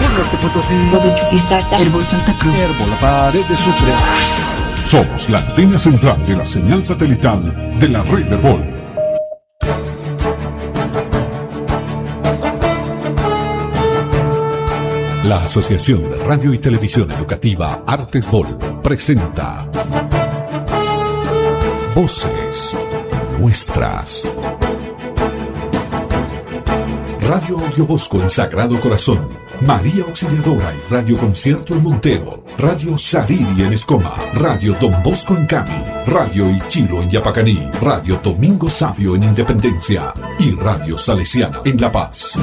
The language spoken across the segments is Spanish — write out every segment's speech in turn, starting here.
Norte Potosí, todo Chuquisaca, Herbol Santa Cruz, Herbol La Paz, desde Sucre. Somos la antena central de la señal satelital de la red Herbol. La Asociación de Radio y Televisión Educativa Artes Vol presenta Voces Nuestras. Radio Audio Bosco en Sagrado Corazón, María Auxiliadora y Radio Concierto en Montero, Radio Sariri en Escoma, Radio Don Bosco en Cami, Radio Ichilo en Yapacaní, Radio Domingo Savio en Independencia y Radio Salesiana en La Paz.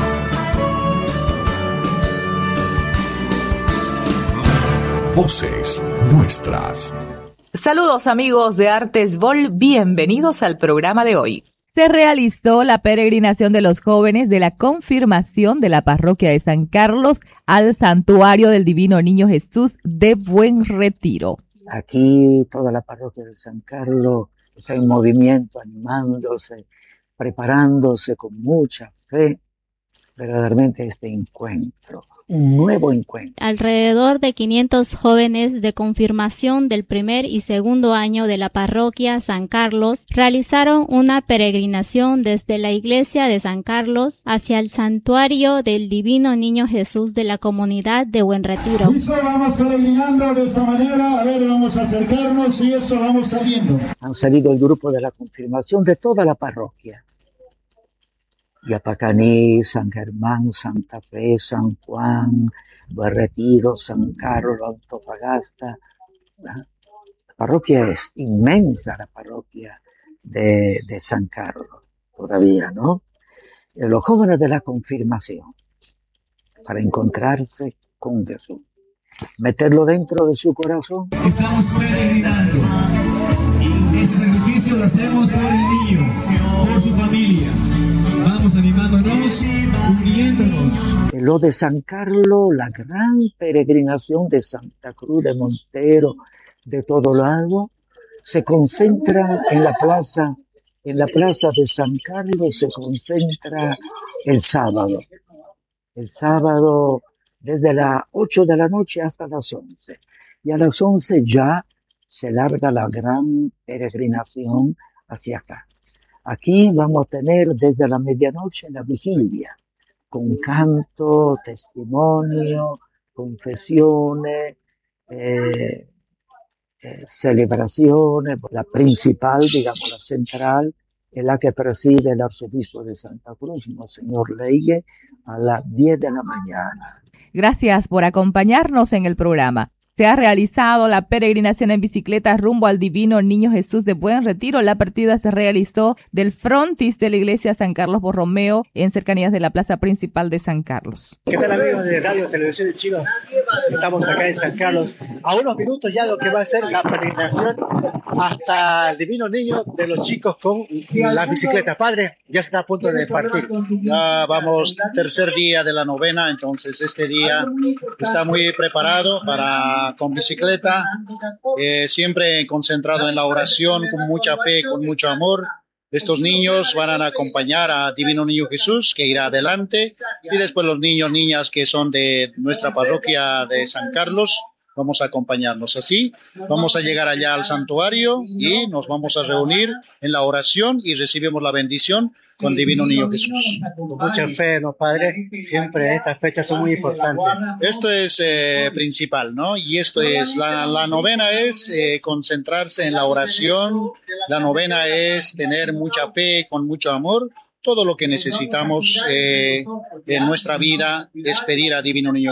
Voces Nuestras. Saludos amigos de Artes Vol, bienvenidos al programa de hoy. Se realizó la peregrinación de los jóvenes de la confirmación de la parroquia de San Carlos al Santuario del Divino Niño Jesús de Buen Retiro. Aquí toda la parroquia de San Carlos está en movimiento, animándose, preparándose con mucha fe, verdaderamente este encuentro. Un nuevo encuentro. Alrededor de 500 jóvenes de confirmación del primer y segundo año de la parroquia San Carlos realizaron una peregrinación desde la iglesia de San Carlos hacia el santuario del Divino Niño Jesús de la comunidad de Buen Retiro. Eso vamos peregrinando de esa manera, a ver, vamos a acercarnos y eso vamos saliendo. Han salido el grupo de la confirmación de toda la parroquia. Yapacaní, San Germán, Santa Fe, San Juan, Buen Retiro, San Carlos, Antofagasta. La parroquia es inmensa, la parroquia de San Carlos, todavía, ¿no? Los jóvenes de la confirmación, para encontrarse con Jesús, meterlo dentro de su corazón. Estamos peregrinando y ese sacrificio lo hacemos por el niño, por su familia. Vamos animándonos, uniéndonos. Lo de San Carlos, la gran peregrinación de Santa Cruz, de Montero, de todo lado, se concentra en la plaza de San Carlos, se concentra el sábado. El sábado desde las 8 de la noche hasta las 11. Y a las 11 ya se larga la gran peregrinación hacia acá. Aquí vamos a tener desde la medianoche la vigilia, con canto, testimonio, confesiones, celebraciones. La principal, digamos la central, es la que preside el arzobispo de Santa Cruz, Monseñor Leigue, a las 10 de la mañana. Gracias por acompañarnos en el programa. Se ha realizado la peregrinación en bicicleta rumbo al Divino Niño Jesús de Buen Retiro. La partida se realizó del frontis de la iglesia San Carlos Borromeo en cercanías de la plaza principal de San Carlos. ¿Qué tal amigos de Radio Televisión de Chile? Estamos acá en San Carlos a unos minutos ya de lo que va a ser la peregrinación hasta el Divino Niño de los chicos con las bicicletas. Padre, ya se está a punto de partir. Ya vamos tercer día de la novena, entonces este día está muy preparado con bicicleta, siempre concentrado en la oración, con mucha fe, con mucho amor. Estos niños van a acompañar a Divino Niño Jesús, que irá adelante, y después los niños, niñas que son de nuestra parroquia de San Carlos, vamos a acompañarnos. Así vamos a llegar allá al santuario y nos vamos a reunir en la oración y recibimos la bendición con Divino Niño Jesús. Con mucha fe, ¿no, Padre? Siempre estas fechas son muy importantes. Esto es principal, ¿no? Y esto es, la novena es concentrarse en la oración, la novena es tener mucha fe, con mucho amor. Todo lo que necesitamos en nuestra vida es pedir a Divino Niño